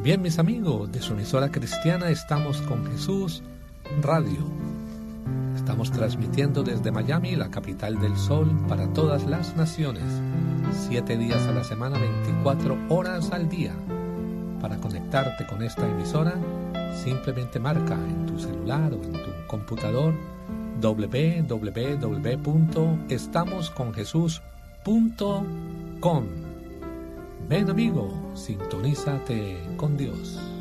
Bien, mis amigos, de su emisora cristiana Estamos con Jesús Radio. Estamos transmitiendo desde Miami, la capital del sol, para todas las naciones. 7 días a la semana, 24 horas al día. Para conectarte con esta emisora, simplemente marca en tu celular o en tu computador www.estamosconjesus.com. Ven, amigo, sintonízate con Dios.